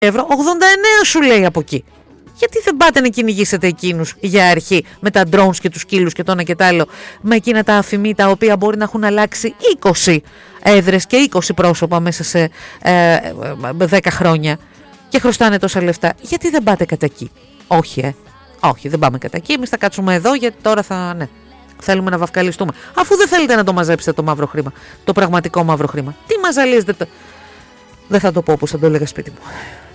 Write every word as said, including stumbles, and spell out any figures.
ευρώ, ογδόντα εννέα σου λέει από εκεί. Γιατί δεν πάτε να κυνηγήσετε εκείνους για αρχή με τα drones και τους σκύλους και το ένα και το άλλο, με εκείνα τα αφημί τα οποία μπορεί να έχουν αλλάξει είκοσι έδρες και είκοσι πρόσωπα μέσα σε ε, δέκα χρόνια και χρωστάνε τόσα λεφτά. Γιατί δεν πάτε κατά εκεί? Όχι, ε. Όχι, δεν πάμε κατά εκεί. Εμείς θα κάτσουμε εδώ γιατί τώρα θα. Ναι. Θέλουμε να βαφκαλιστούμε. Αφού δεν θέλετε να το μαζέψετε το μαύρο χρήμα, το πραγματικό μαύρο χρήμα. Τι μαζαλίζετε το. Δεν θα το πω όπως θα το έλεγα σπίτι μου.